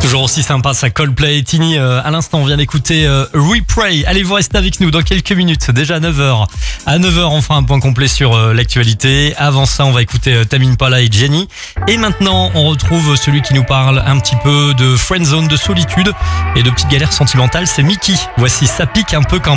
Toujours aussi sympa, ça Coldplay et Tini. À l'instant, on vient d'écouter Repray. Allez, vous restez avec nous dans quelques minutes. Déjà 9h. À 9h, on fera un point complet sur l'actualité. Avant ça, on va écouter Tame Impala et Jenny. Et maintenant, on retrouve celui qui nous parle un petit peu de friendzone, de solitude et de petites galères sentimentales. C'est Mickey. Voici Ça pique un peu quand